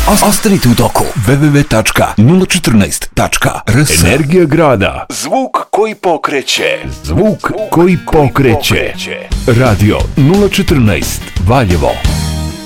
Ostanite u toku. www.014.rs. Energija grada. Zvuk koji pokreće. Zvuk koji pokreće. Radio 014 Valjevo.